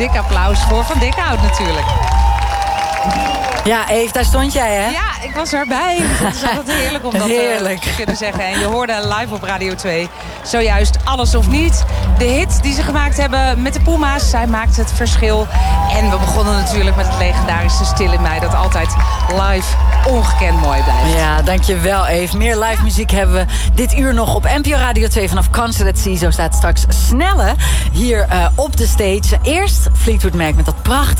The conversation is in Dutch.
dik applaus voor Van Dikhout natuurlijk. Ja, Eve, daar stond jij, hè? Ja, ik was erbij. Het is altijd heerlijk om dat te kunnen zeggen. En je hoorde live op Radio 2 zojuist Alles of Niet. De hit die ze gemaakt hebben met de Puma's. Zij maakt het verschil. En we begonnen natuurlijk met het legendarische Stil in Mij. Dat altijd live ongekend mooi blijft. Ja, dankjewel Eve. Meer live muziek hebben we dit uur nog op NPO Radio 2 vanaf Concert at Sea. Zo staat straks Snelle hier op de stage. Eerst Fleetwood Mac met dat prachtige